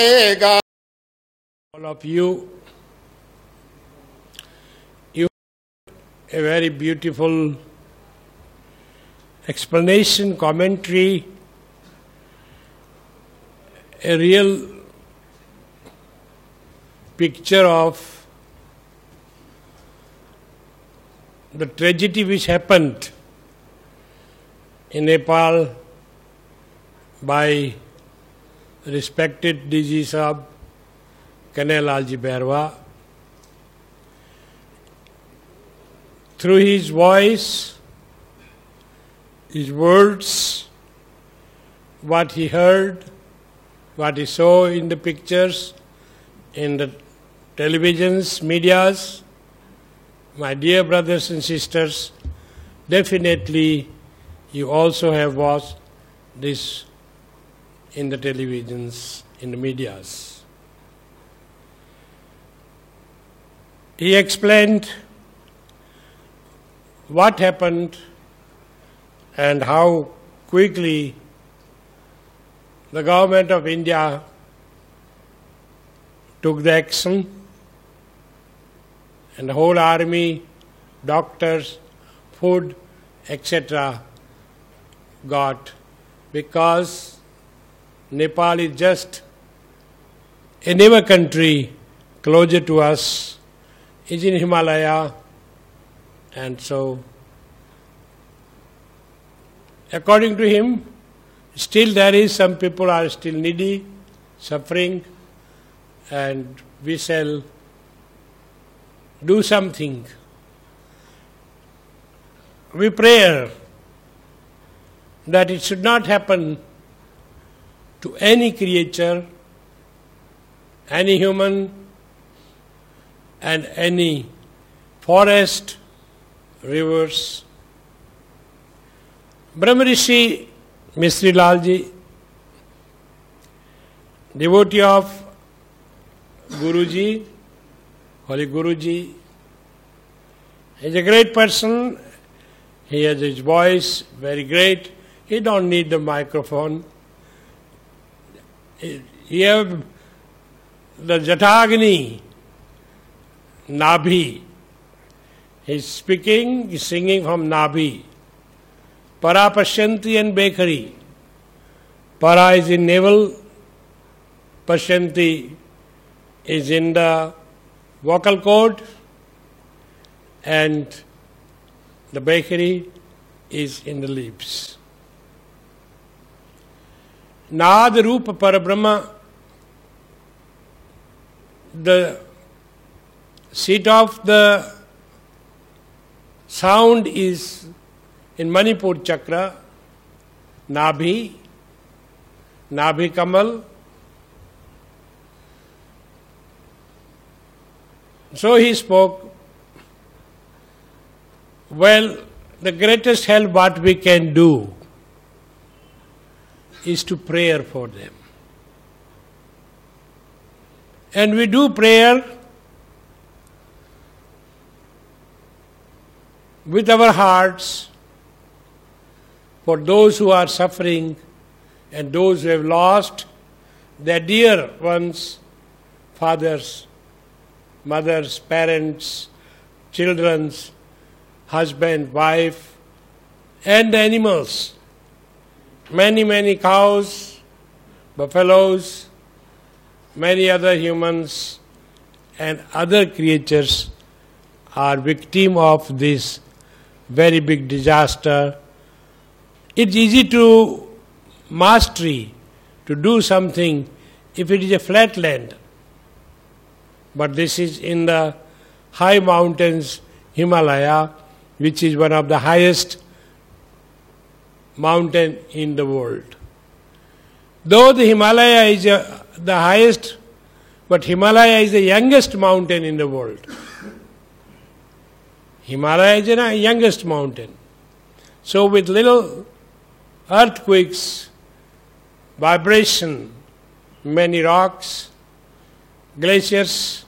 All of you a very beautiful explanation, commentary, a real picture of the tragedy which happened in Nepal by respected DG Sahab Kanhailalji Bairwa. Through his voice, his words, what he heard, what he saw in the pictures, in the televisions, medias, my dear brothers and sisters, definitely you also have watched this in the televisions, in the medias. He explained what happened and how quickly the government of India took the action, and the whole army, doctors, food, etc. got, because Nepal is just a neighbor country closer to us, is in Himalaya, and so according to him, still there is some people are still needy, suffering, and we shall do something. We pray that it should not happen to any creature, any human, and any forest, rivers. Brahma Rishi Mistri Lalji, devotee of Guruji, Holy Guruji, is a great person. He has his voice very great. He don't need the microphone. He have the Jatagni, Nabhi. He's speaking, he's singing from Nabhi. Para Pashyanti and Bakery. Para is in navel, Pashyanti is in the vocal cord, and the bakery is in the lips. Nad Rupa Parabrahma, the seat of the sound is in Manipur Chakra, Nabhi, Nabhi Kamal. So he spoke, well, the greatest help what we can do is to pray for them. And we do prayer with our hearts for those who are suffering and those who have lost their dear ones, fathers, mothers, parents, children's, husband, wife, and the animals. Many cows, buffaloes, many other humans and other creatures are victim of this very big disaster. It's easy to mastery, to do something if it is a flat land. But this is in the high mountains, Himalaya, which is one of the highest mountain in the world. Though the Himalaya is the highest, but Himalaya is the youngest mountain in the world. Himalaya is the youngest mountain. So with little earthquakes, vibration, many rocks, glaciers,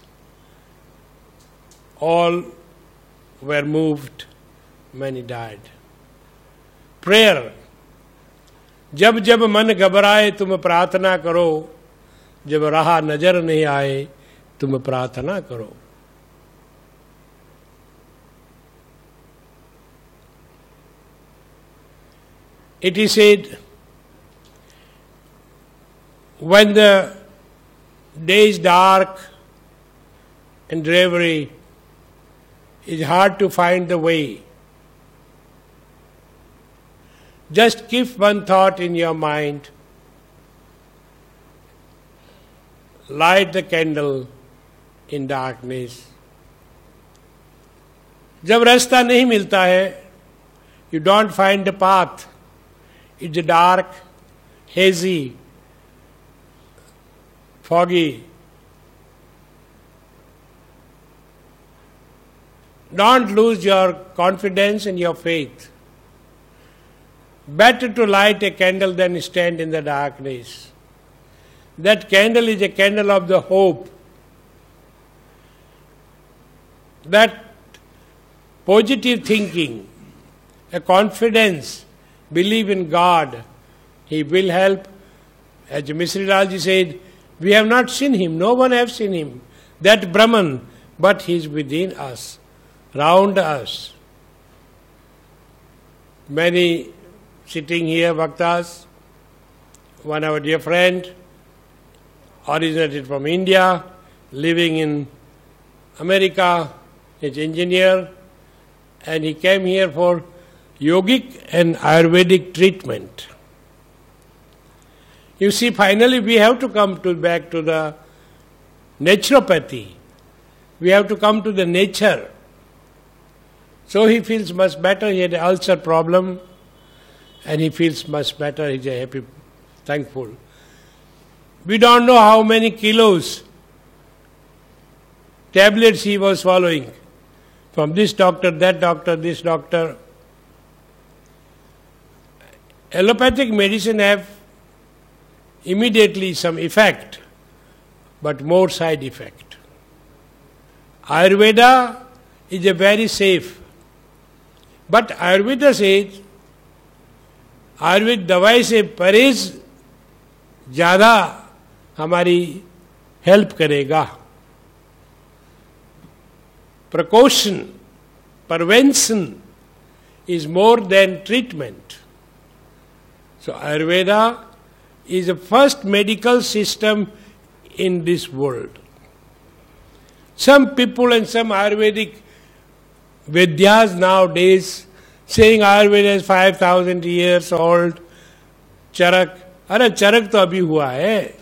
all were moved, many died. Prayer. जब जब मन घबराए तुम प्रार्थना करो, जब राह नजर नहीं आए तुम प्रार्थना करो. It is said, when the day is dark and dreary, it is hard to find the way. Just keep one thought in your mind. Light the candle in darkness. जब रास्ता नहीं मिलता है, you don't find the path. It's dark, hazy, foggy. Don't lose your confidence and your faith. Better to light a candle than stand in the darkness. That candle is a candle of the hope. That positive thinking, a confidence, believe in God. He will help. As Misri Lalji said, we have not seen Him, no one has seen Him. That Brahman, but He is within us, round us. Many sitting here, Bhaktas, one our dear friend, originated from India, living in America, is engineer, and he came here for yogic and Ayurvedic treatment. You see, finally we have to come back to the naturopathy. We have to come to the nature. So he feels much better. He had an ulcer problem and he feels much better. He's happy, thankful. We don't know how many kilos tablets he was swallowing from this doctor, that doctor, this doctor. Allopathic medicine have immediately some effect, but more side effect. Ayurveda is a very safe. But Ayurveda says, Ayurveda दवाई से परहेज ज़्यादा हमारी help करेगा. Precaution, prevention is more than treatment. So Ayurveda is the first medical system in this world. Some people and some Ayurvedic Vidyas nowadays saying Ayurveda is 5,000 years old. Charak, अरे चरक तो अभी हुआ है.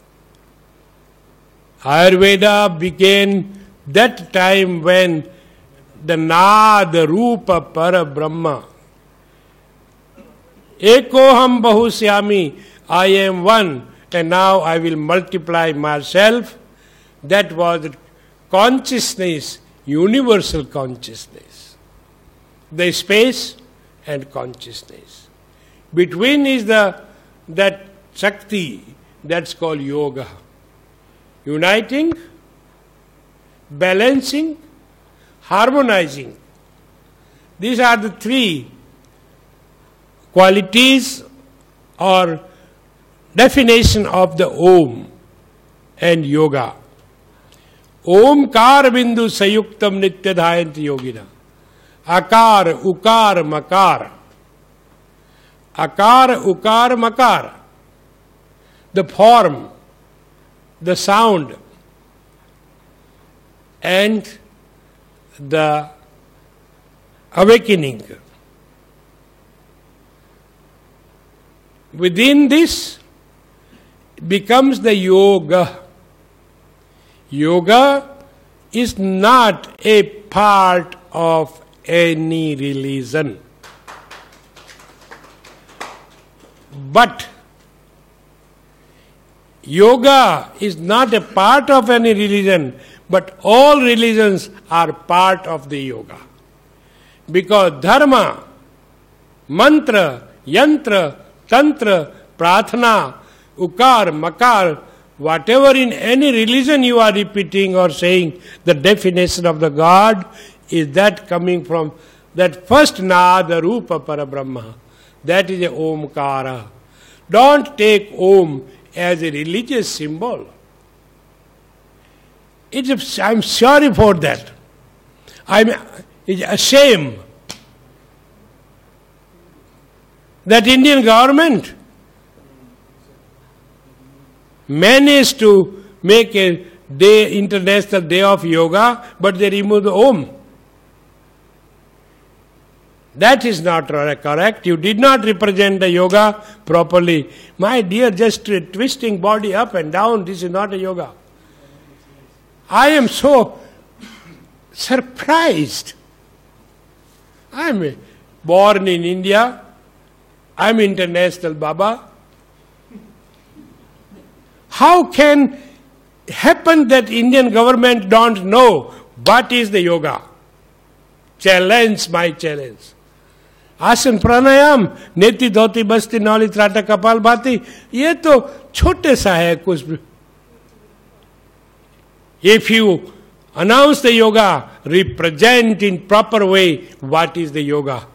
Ayurveda began that time when the Nada Rupa Para Brahma, Ekoham Bahusyami, I am one, and now I will multiply myself. That was consciousness, universal consciousness. The space and consciousness. Between is that Shakti, that's called yoga. Uniting, balancing, harmonizing. These are the three qualities or definition of the Om and yoga. Omkar bindu sayuktam nityadhayanti yogina. Akar, ukar, makar. Akar, ukar, makar. The form, the sound, and the awakening. Within this becomes the yoga. Yoga is not a part of any religion. But yoga is not a part of any religion, but all religions are part of the yoga. Because dharma, mantra, yantra, tantra, prarthana, ukar, makar, whatever in any religion you are repeating or saying, the definition of the God is that coming from that first Nada Rupa Parabrahma. That is a Omkara. Don't take Om as a religious symbol. I'm sorry for that. It's a shame that Indian government managed to make a day, International Day of Yoga, but they remove the Om. That is not correct. You did not represent the yoga properly. My dear, just twisting body up and down, this is not a yoga. I am so surprised. I am born in India. I am international Baba. How can happen that Indian government don't know what is the yoga? Challenge, my challenge. आसन प्राणायाम, नेति धोती बस्ती नौली त्राटा कपाल भाती, ये तो छोटे सा है कुछ. If you announce the yoga, represent in proper way what is the yoga.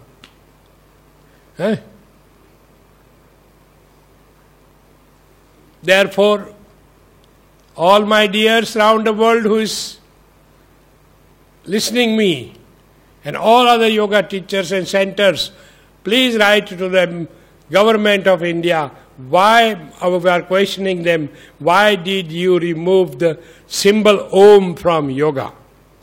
Therefore, all my dears around the world who is listening me, and all other yoga teachers and centers, please write to the government of India. Why we are questioning them? Why did you remove the symbol Om from yoga?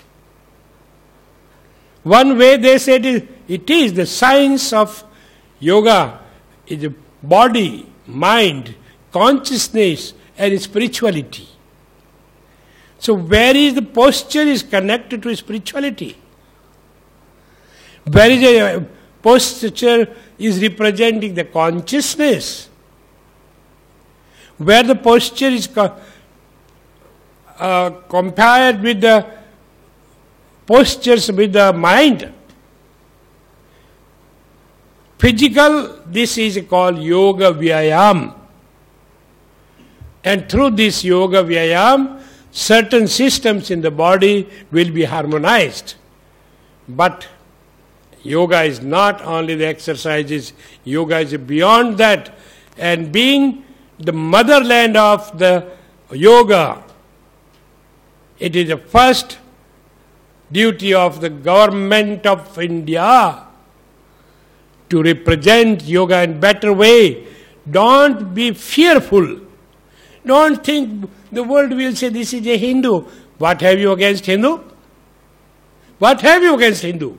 One way they said it is the science of yoga is the body, mind, consciousness and spirituality. So where is the posture is connected to spirituality? Where is a posture is representing the consciousness. Where the posture is compared with the postures with the mind. Physical, this is called Yoga Vyayam. And through this Yoga Vyayam, certain systems in the body will be harmonized. But yoga is not only the exercises, yoga is beyond that. And being the motherland of the yoga, it is the first duty of the government of India to represent yoga in better way. Don't be fearful. Don't think the world will say this is a Hindu. What have you against Hindu? What have you against Hindu?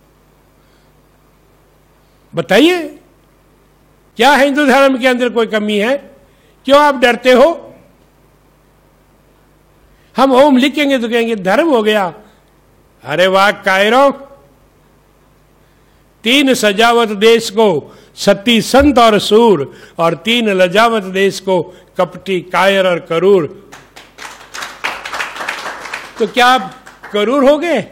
बताइए, क्या हिंदू धर्म के अंदर कोई कमी है? क्यों आप डरते हो? हम ओम लिखेंगे तो कहेंगे धर्म हो गया. अरे वाह कायरों, 3 सजावत देश को सती संत और सूर, और 3 लजावत देश को कपटी कायर और करूर. तो क्या आप करूर हो गए?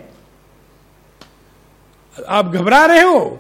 आप घबरा रहे हो?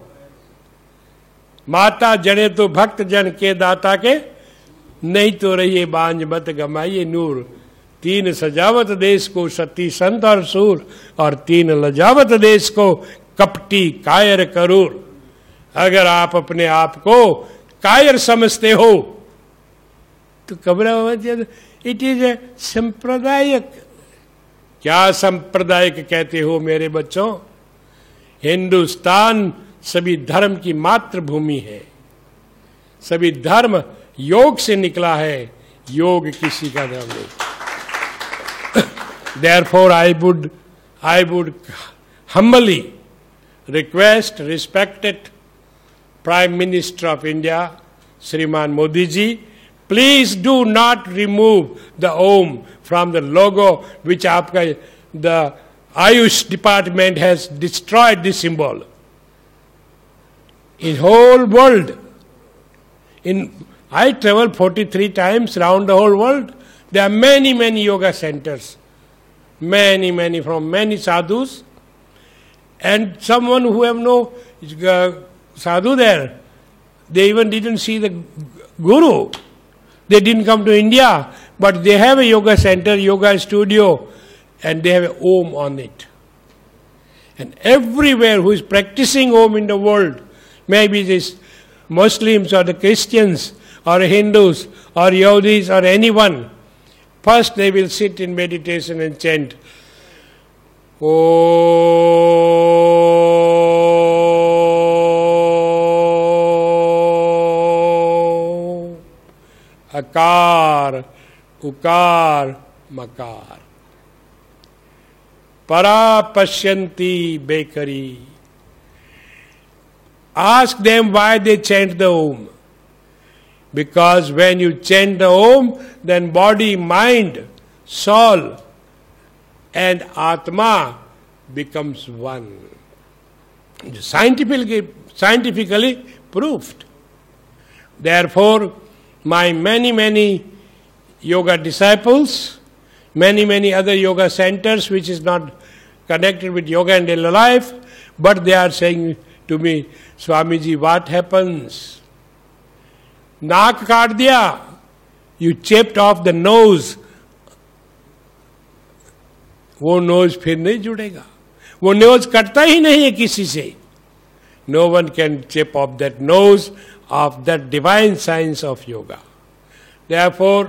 माता जने तो भक्त जन के दाता के, नहीं तो रहिए बांझ मत गमाइए नूर. 3 सजावत देश को सती संत और सूर, और 3 लजावत देश को कपटी कायर करूर. अगर आप अपने आप को कायर समझते हो तो घबराओ. इट इज ए सांप्रदायिक. क्या सांप्रदायिक कहते हो मेरे बच्चों? हिंदुस्तान सभी धर्म की मातृभूमि है. सभी धर्म योग से निकला है, योग किसी का धर्म नहीं. Therefore I would humbly request respected Prime Minister of India, Shriman Modi ji, please do not remove the Om from the logo which the Ayush department has destroyed this symbol. In whole world, I travel 43 times around the whole world. There are many yoga centers, many from many sadhus, and someone who have no sadhu there. They even didn't see the guru. They didn't come to India, but they have a yoga center, yoga studio, and they have an Om on it. And everywhere who is practicing Om in the world, maybe these Muslims or the Christians or Hindus or Yahudis or anyone, First they will sit in meditation and chant, Om Akar Ukar Makar Para Pashyanti Bekari. Ask them why they chant the Om. Because when you chant the Om, then body, mind, soul and Atma becomes one. Scientifically proved. Therefore, my many yoga disciples, many other yoga centers which is not connected with yoga and daily life, but they are saying to me, Swamiji, what happens? नाक काट दिया, you chipped off the nose, वो knows फिर नहीं जुड़ेगा, वो knows कटता ही नहीं है किसी से. No one can chip off that nose of that divine science of yoga. Therefore,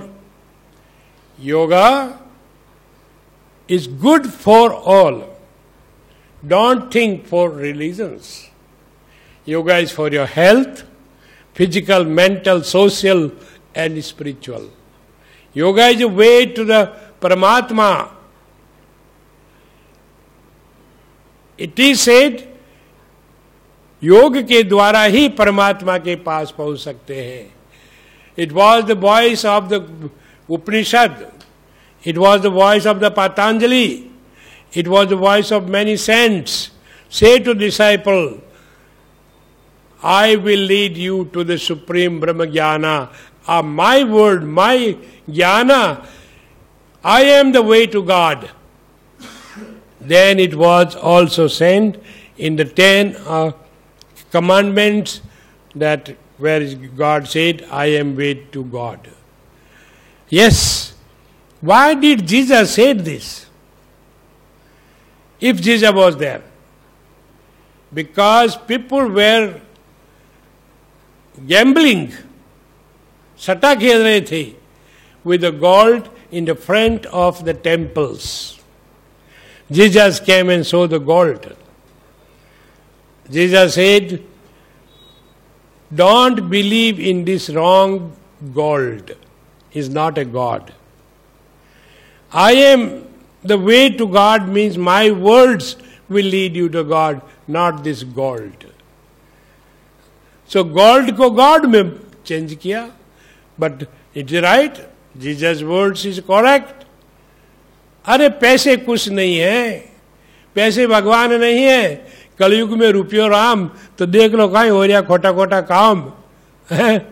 yoga is good for all. Don't think for religions. Yoga is for your health, physical, mental, social and spiritual. Yoga is a way to the Paramatma. It is said, योग के द्वारा ही परमात्मा के पास पहुंच सकते हैं. It was the voice of the Upanishad. It was the voice of the Patanjali. It was the voice of many saints. Say to disciple, I will lead you to the supreme Brahma Jnana. My word, my Jnana, I am the way to God. Then it was also sent in the 10 commandments that where God said, I am way to God. Yes. Why did Jesus say this? If Jesus was there. Because people were gambling, सट्टा खेल रहे थे with the gold in the front of the temples. Jesus came and saw the gold. Jesus said, don't believe in this wrong gold. He's not a God. I am the way to God means my words will lead you to God, not this gold. So gold को God में change किया, but it's right. Jesus' words is correct. अरे पैसे कुछ नहीं है, पैसे भगवान नहीं है. कलयुग में रुपयो राम, तो देख लो कहीं हो रहा खोटा खोटा काम है.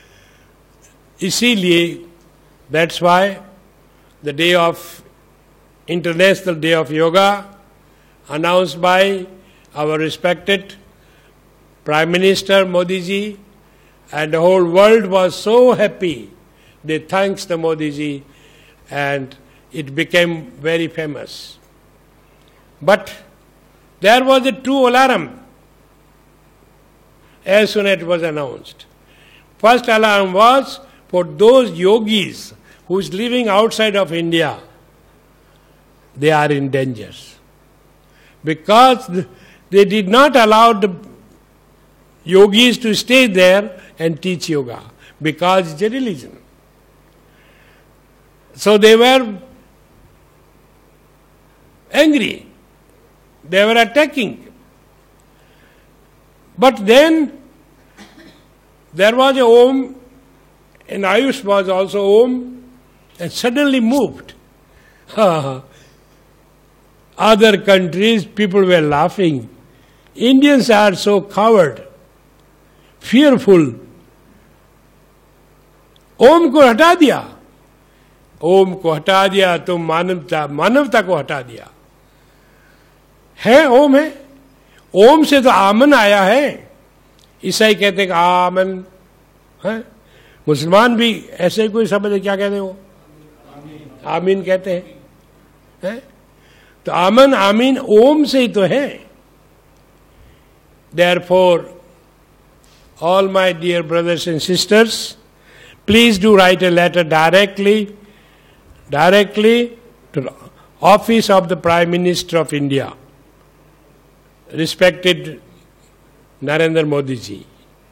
इसीलिए that's why the day of International Day of Yoga announced by our respected Prime Minister Modi ji, and the whole world was so happy. They thanked the Modi ji and it became very famous. But there was a true alarm as soon as it was announced. First alarm was for those yogis who is living outside of India. They are in danger. Because they did not allow the yogis to stay there and teach yoga. Because it's a religion. So they were angry. They were attacking. But then there was a Om, and Ayush was also Om, and suddenly moved. Other countries, people were laughing. Indians are so coward, fearful. Om को हटा दिया. ओम को हटा दिया तो मानवता को हटा दिया. है ओम है. ओम से तो आमन आया है. ईसाई कहते हैं कि आमन है. मुसलमान भी ऐसे कोई समझे क्या कहते हो? आमीन कहते हैं. तो आमन आमीन ओम से ही तो है. Therefore, all my dear brothers and sisters, please do write a letter directly directly to the office of the Prime Minister of India, respected Narendra Modi ji,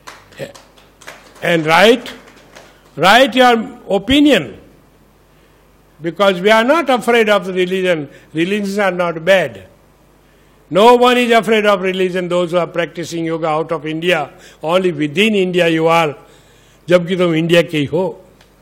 and write your opinion, because we are not afraid of religion. Religions are not bad. No one is afraid of religion, those who are practicing yoga out of India. Only within India you are, जबकि तुम India के ही हो.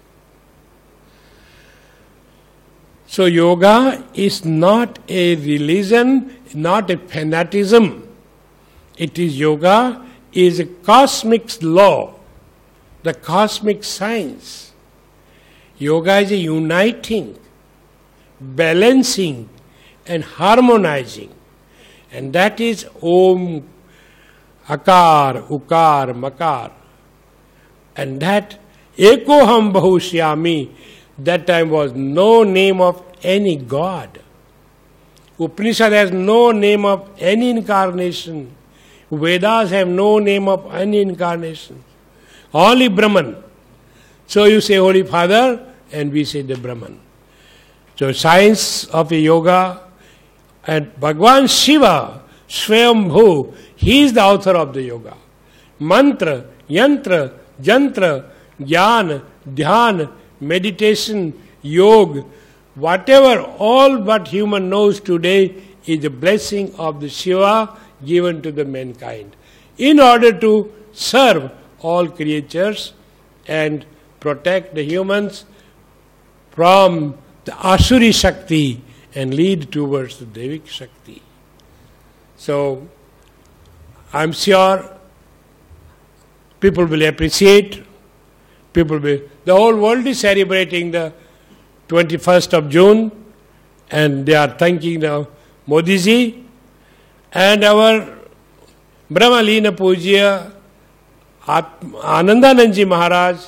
So yoga is not a religion, not a fanaticism. It is yoga is a cosmic law, the cosmic science. Yoga is a uniting, balancing and harmonizing. And that is Om, Akar, Ukar, Makar. And that Ekoham Bahushyami, that time was no name of any god. Upanishad has no name of any incarnation. Vedas have no name of any incarnation. Only Brahman. So you say Holy Father and we say the Brahman. So science of a yoga, and Bhagwan Shiva, Swayambhu, he is the author of the yoga. Mantra, yantra, jantra, jnana, dhyan, meditation, yoga, whatever, all what human knows today is the blessing of the Shiva given to the mankind in order to serve all creatures and protect the humans from the Asuri Shakti and lead towards the Devik Shakti. So, I'm sure people will appreciate, the whole world is celebrating the 21st of June and they are thanking the Modi ji and our Brahmalina Pujya Anandanand ji Maharaj.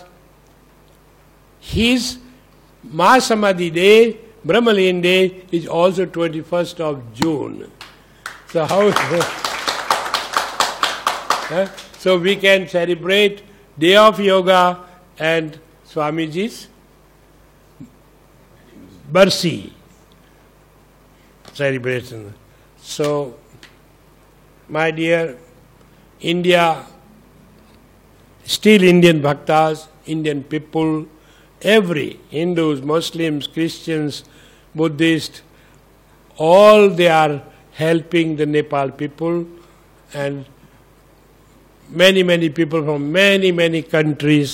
His Mahasamadhi Day, Brahmalin Day, is also 21st of June. So how? So we can celebrate Day of Yoga and Swamiji's Barsi celebration. So, my dear India, still Indian bhaktas, Indian people, every Hindus, Muslims, Christians, Buddhists, all they are helping the Nepal people, and many people from many countries